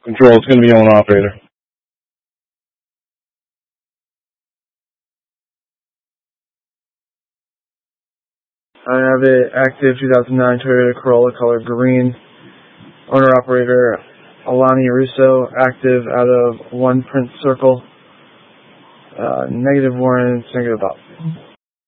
Control, it's going to be owner operator. I have an active 2009 Toyota Corolla color green. Owner operator Alani Russo, active out of 1 Prince Circle. Negative warrants, negative up.